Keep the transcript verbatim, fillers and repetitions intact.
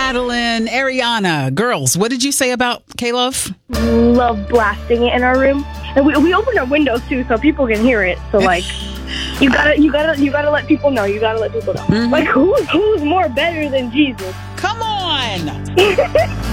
Madeline, Ariana, girls, what did you say about K-Love? Love blasting it in our room. And we, we open our windows too so people can hear it. So like you gotta you gotta you gotta let people know. You gotta let people know. Mm-hmm. Like who who's more better than Jesus? Come on.